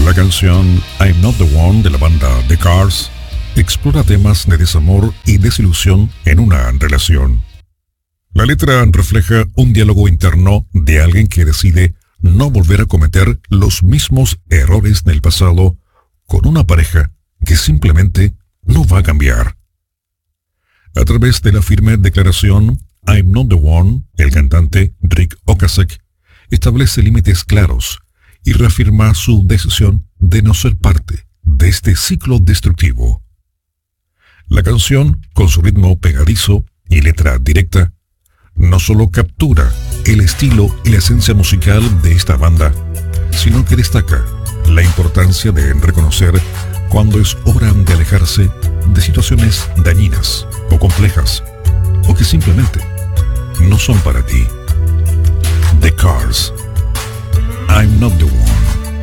La canción I'm Not the One de la banda The Cars explora temas de desamor y desilusión en una relación. La letra refleja un diálogo interno de alguien que decide no volver a cometer los mismos errores del pasado con una pareja que simplemente no va a cambiar. A través de la firme declaración I'm Not the One, el cantante Rick Ocasek establece límites claros y reafirma su decisión de no ser parte de este ciclo destructivo. La canción, con su ritmo pegadizo y letra directa, no solo captura el estilo y la esencia musical de esta banda, sino que destaca la importancia de reconocer cuando es hora de alejarse de situaciones dañinas o complejas, o que simplemente no son para ti. The Cars, I'm Not the